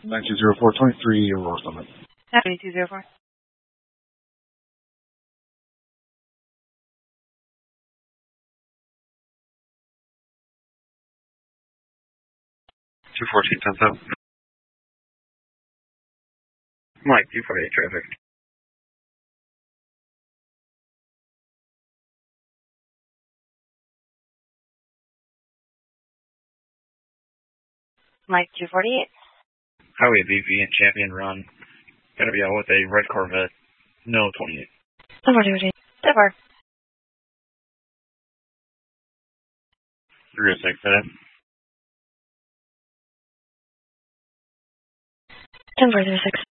920423 Aurora Summit. 9204. Mike, 248 traffic. Mike 248. Highway VP and Champion Run. Gotta be out with a red Corvette. No 28. 248. 248. 306, that. 10-406.